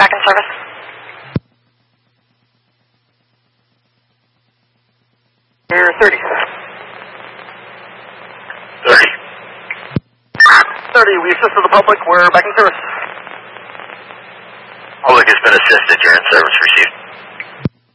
Back in service. Air 30. 30. 30, we assisted the public. We're back in service. Public has been assisted. You're in service. Received.